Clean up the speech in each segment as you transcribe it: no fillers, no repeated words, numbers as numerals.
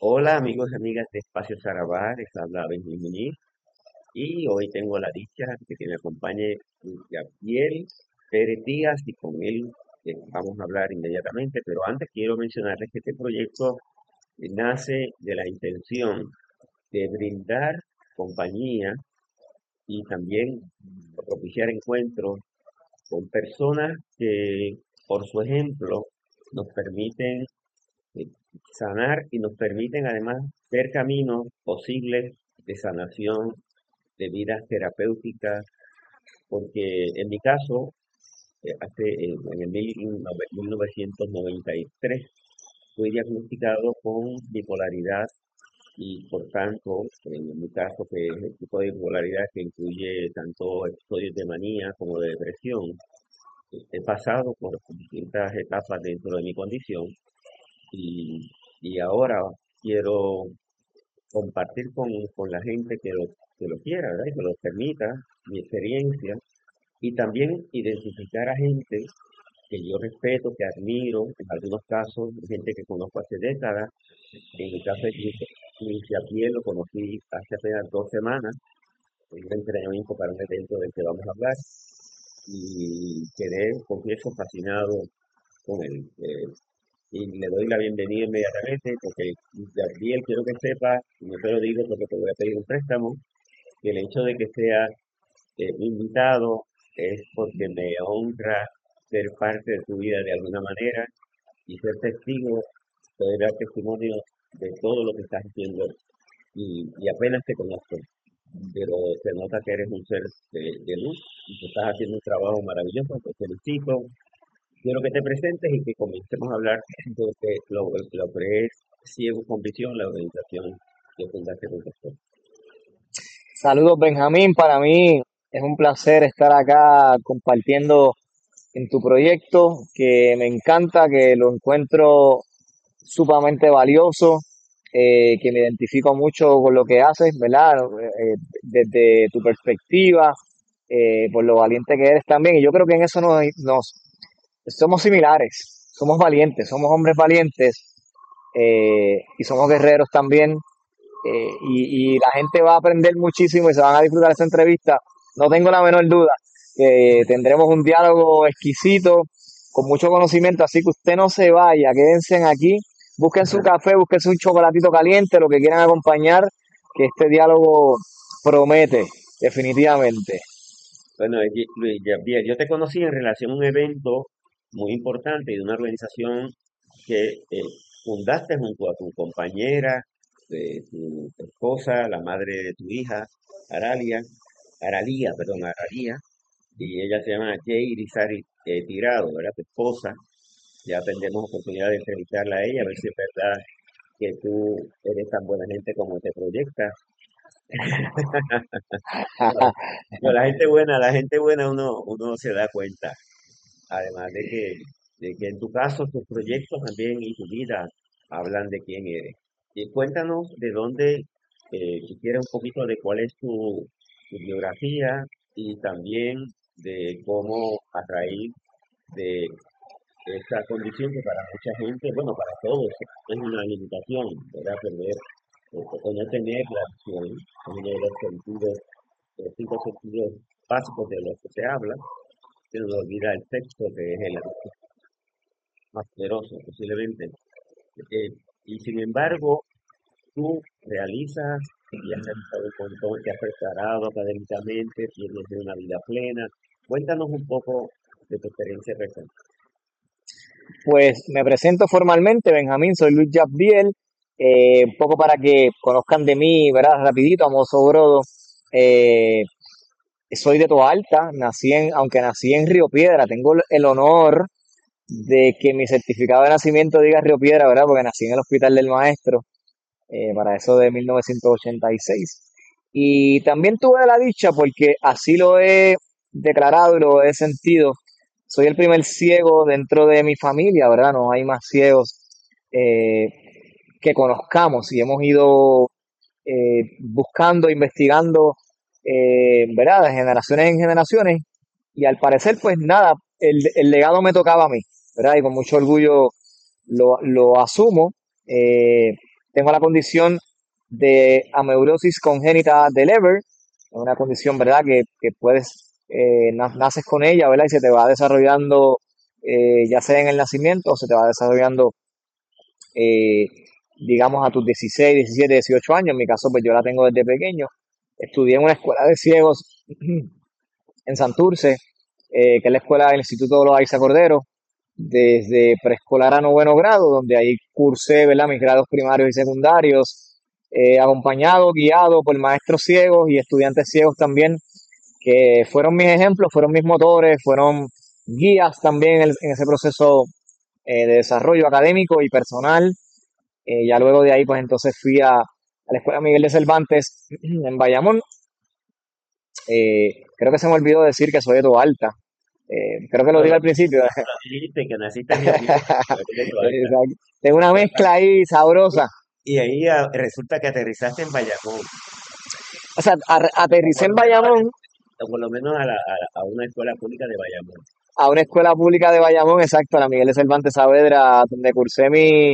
Hola amigos y amigas de Espacio Sarabar, les habla Benjamín Muñiz y hoy tengo la dicha de que me acompañe Gabriel Pérez Díaz y con él vamos a hablar inmediatamente, pero antes quiero mencionarles que este proyecto nace de la intención de brindar compañía y también propiciar encuentros con personas que por su ejemplo nos permiten eh, sanar y nos permiten además ver caminos posibles de sanación, de vidas terapéuticas, porque en mi caso, en el 1993, fui diagnosticado con bipolaridad y por tanto, en mi caso, que es el tipo de bipolaridad que incluye tanto episodios de manía como de depresión, he pasado por distintas etapas dentro de mi condición y, y ahora quiero compartir con la gente que lo quiera, ¿verdad? Y que lo permita, mi experiencia, y también identificar a gente que yo respeto, que admiro, en algunos casos, gente que conozco hace décadas. En el caso de Luis Yapiel lo conocí hace apenas 2 semanas, en un entrenamiento para un evento del que vamos a hablar, y quedé, confieso, fascinado con él. Y le doy la bienvenida inmediatamente porque Gabriel, quiero que sepa, y no te lo digo porque te voy a pedir un préstamo, que el hecho de que sea invitado es porque me honra ser parte de tu vida de alguna manera y ser testigo, poder dar testimonio de todo lo que estás haciendo. Y apenas te conozco, pero se nota que eres un ser de luz y que estás haciendo un trabajo maravilloso, te felicito. Quiero que te presentes y que comencemos a hablar de lo que es Ciegos con Visión, la organización que fundaste con tu esposa. Saludos, Benjamín. Para mí es un placer estar acá compartiendo en tu proyecto, que me encanta, que lo encuentro sumamente valioso, que me identifico mucho con lo que haces, ¿verdad? Desde tu perspectiva, por lo valiente que eres también. Y yo creo que en eso somos similares, somos valientes, somos hombres valientes, y somos guerreros también, y la gente va a aprender muchísimo y se van a disfrutar esta entrevista. No tengo la menor duda que tendremos un diálogo exquisito, con mucho conocimiento, así que usted no se vaya, quédense aquí, busquen su café, busquen un chocolatito caliente, lo que quieran acompañar, que este diálogo promete, definitivamente. Bueno, Luis Gabriel, yo te conocí en relación a un evento muy importante de una organización que fundaste junto a tu compañera, tu esposa, la madre de tu hija, Aralia, Aralia, y ella se llama Jay Irizarry Tirado, ¿verdad? Tu esposa. Ya tendremos oportunidad de entrevistarla a ella, a ver si es verdad que tú eres tan buena gente como te proyectas. No, no, la gente buena uno se da cuenta. Además de que en tu caso, tus proyectos también y tu vida hablan de quién eres. Y cuéntanos de dónde, si quieres un poquito de cuál es tu biografía y también de cómo a raíz de esa condición que para mucha gente, bueno, para todos, es una limitación, ¿verdad? Perder o no tener la visión, es uno de los sentidos, de los 5 sentidos básicos de los que se habla, se nos olvida el sexto, que es el más poderoso posiblemente. Eh, y sin embargo, tú realizas y has realizado un montón, te has preparado académicamente, tienes una vida plena. Cuéntanos un poco de tu experiencia reciente. Pues me presento formalmente, Benjamín, soy Luis Jabdiel, un poco para que conozcan de mí, ¿verdad? Rapidito, a mozo brodo. Eh, Soy de Toa Alta, aunque nací en Río Piedra, tengo el honor de que mi certificado de nacimiento diga Río Piedra, ¿verdad? Porque nací en el Hospital del Maestro, para eso de 1986. Y también tuve la dicha, porque así lo he declarado y lo he sentido, soy el primer ciego dentro de mi familia, ¿verdad? No hay más ciegos eh, que conozcamos, y hemos ido buscando, investigando, ¿verdad? De generaciones en generaciones, y al parecer, pues nada, el legado me tocaba a mí, ¿verdad? Y con mucho orgullo lo asumo. tengo la condición de amaurosis congénita del Leber, una condición, ¿verdad? Que puedes, naces con ella, ¿verdad? Y se te va desarrollando, ya sea en el nacimiento o se te va desarrollando, eh, digamos, a tus 16, 17, 18 años. En mi caso, pues yo la tengo desde pequeño. Estudié en una escuela de ciegos en Santurce, que es la escuela del Instituto de los Aiza Cordero, desde preescolar a noveno grado, donde ahí cursé, ¿verdad?, mis grados primarios y secundarios, acompañado, guiado por maestros ciegos y estudiantes ciegos también, que fueron mis ejemplos, fueron mis motores, fueron guías también en ese proceso, de desarrollo académico y personal. Ya luego de ahí, pues entonces fui a la Escuela Miguel de Cervantes en Bayamón. Creo que se me olvidó decir que soy de Toalta. Creo que lo No, dije lo al principio. dijiste que naciste en Río Piedras, pero eres de Toalta. Exacto. Tengo una mezcla ahí sabrosa. Y ahí resulta que aterrizaste en Bayamón, O sea, o aterricé por en lo menos, Bayamón, o por lo menos a una escuela pública de Bayamón. a una escuela pública de Bayamón, exacto, a la Miguel de Cervantes Saavedra, donde cursé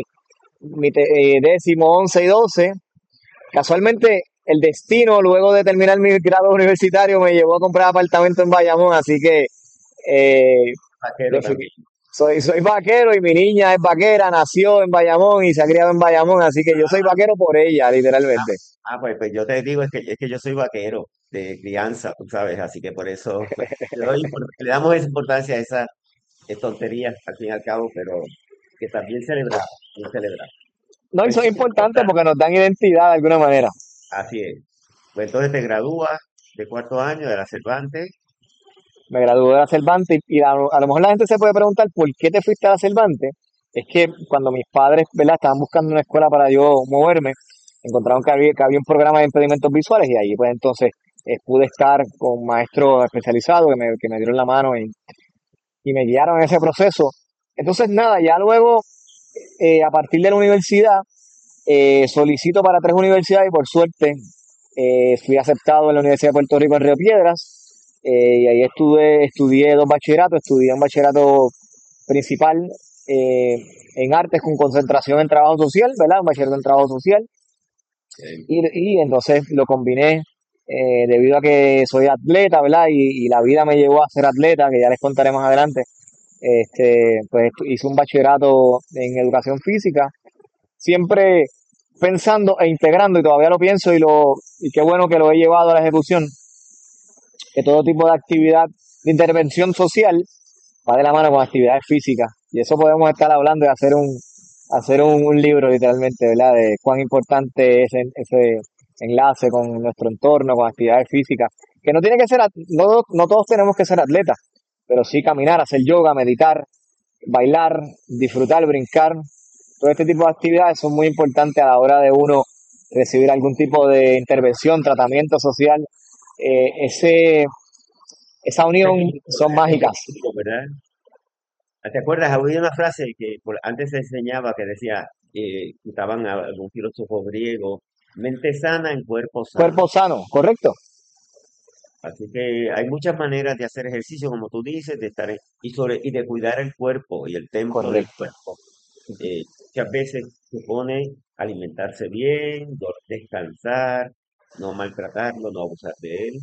mi décimo, 11 y 12. Casualmente, el destino, luego de terminar mi grado universitario, me llevó a comprar apartamento en Bayamón, así que, eh, Vaquero defini- también. soy vaquero y mi niña es vaquera, nació en Bayamón y se ha criado en Bayamón, así que yo soy vaquero por ella, Ah, literalmente. pues yo te digo, es que yo soy vaquero de crianza, tú sabes, así que por eso pues, le damos esa importancia a esas tonterías al fin y al cabo, pero que también celebrar, bien celebrar. No, y Pues son entonces, importantes porque nos dan identidad de alguna manera. así es. Pues entonces te gradúas de cuarto año de la Cervantes. Me gradué de la Cervantes y a lo mejor la gente se puede preguntar por qué te fuiste a la Cervantes. Es que cuando mis padres, ¿verdad?, estaban buscando una escuela para yo moverme, encontraron que había un programa de impedimentos visuales y ahí pues entonces, pude estar con maestros especializados que me dieron la mano y me guiaron en ese proceso. Entonces nada, ya luego, a partir de la universidad, solicito para 3 universidades y por suerte, fui aceptado en la Universidad de Puerto Rico en Río Piedras, y ahí estudié 2 bachilleratos, estudié un bachillerato principal, eh, en artes con concentración en trabajo social, ¿verdad? Un bachillerato en trabajo social, eh, y entonces lo combiné, debido a que soy atleta, ¿verdad? Y la vida me llevó a ser atleta, que ya les contaré más adelante. Pues hice un bachillerato en educación física, siempre pensando e integrando, y todavía lo pienso y qué bueno que lo he llevado a la ejecución, que todo tipo de actividad de intervención social va de la mano con actividades físicas. Y eso podemos estar hablando de hacer un libro literalmente, ¿verdad? De cuán importante es ese enlace con nuestro entorno, con actividades físicas, que no tiene que ser, no todos tenemos que ser atletas, pero sí caminar, hacer yoga, meditar, bailar, disfrutar, brincar. Todo este tipo de actividades son muy importantes a la hora de uno recibir algún tipo de intervención, tratamiento social. Esa unión son ese mágicas. equilibrio, ¿verdad? ¿Te acuerdas? Había una frase que antes se enseñaba que decía, citaban a algún filósofo griego, mente sana en cuerpo sano. Cuerpo sano, ¿correcto? Así que hay muchas maneras de hacer ejercicio, como tú dices, de estar y de cuidar el cuerpo y el templo del Correcto. cuerpo. Muchas veces supone alimentarse bien, descansar, no maltratarlo, no abusar de él.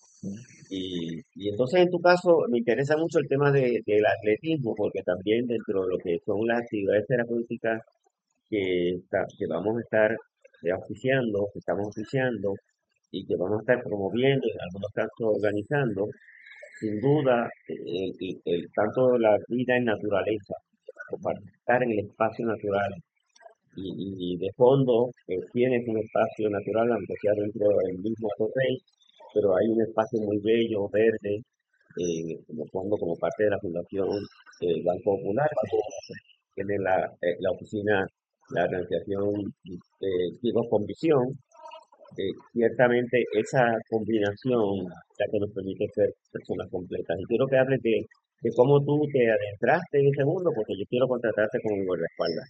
Y entonces en tu caso me interesa mucho el tema del atletismo, porque también dentro de lo que son las actividades terapéuticas que vamos a estar, auspiciando, que estamos auspiciando y que vamos a estar promoviendo, en algunos casos organizando, sin duda, tanto la vida en naturaleza, como estar en el espacio natural y de fondo, tienes un espacio natural, aunque sea dentro del mismo hotel, pero hay un espacio muy bello, verde, como fondo, como parte de la Fundación Banco Popular, tiene la oficina, la organización Ciegos con Visión. Ciertamente esa combinación la que nos permite ser personas completas. Y quiero que hables de cómo tú te adentraste en ese mundo, porque yo quiero contratarte como guardaespaldas.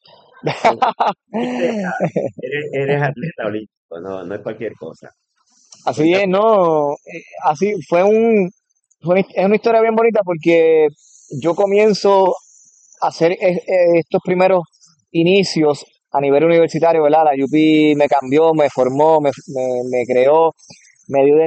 Eres atleta olímpico, no, no es cualquier cosa. Así es, Cuéntame. ¿no? Así es una historia bien bonita porque yo comienzo a hacer estos primeros inicios a nivel universitario, ¿verdad? La UP me cambió, me formó, me creó, me dio